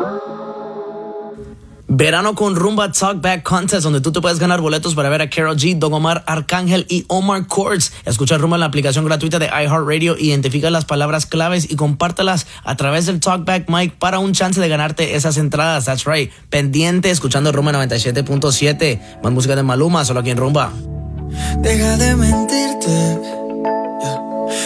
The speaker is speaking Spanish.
Verano con Rumba Talkback Contest, donde tú te puedes ganar boletos para ver a Karol G, Don Omar, Arcángel y Omar Courtz. Escucha Rumba en la aplicación gratuita de iHeartRadio, identifica las palabras claves y compártelas a través del Talkback Mic para un chance de ganarte esas entradas. That's right. Pendiente, escuchando Rumba 97.7. Más música de Maluma, solo aquí en Rumba. Deja de mentirte.